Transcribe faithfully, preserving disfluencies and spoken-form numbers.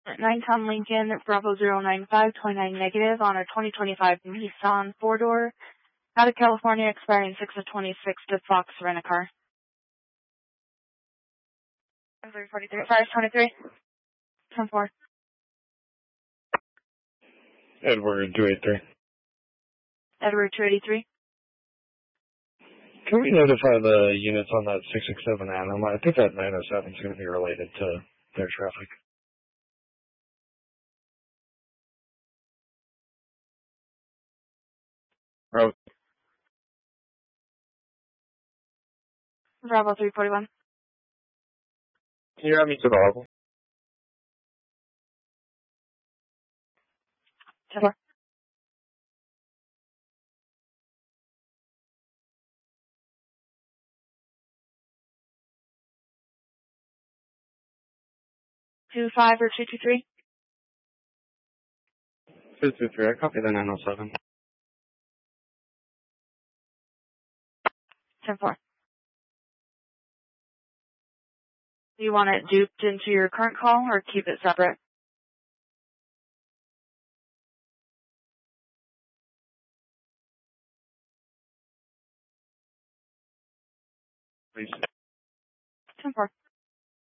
nine-ton Lincoln, Bravo zero nine five, twenty-nine negative on a twenty twenty-five Nissan four-door out of California, expiring six of twenty-six to Fox Rent-A-Car. three forty-three, five twenty-three, ten four. Edward two eighty-three. Edward two eighty-three. Can we notify the units on that six six seven Atom? I think that nine oh seven is going to be related to their traffic. Bravo. Bravo three forty-one. Can you have me to the level? ten four. two five or two two three? two two three, I copy the nine oh seven. ten four. Do you want it duped into your current call or keep it separate? Please. ten four.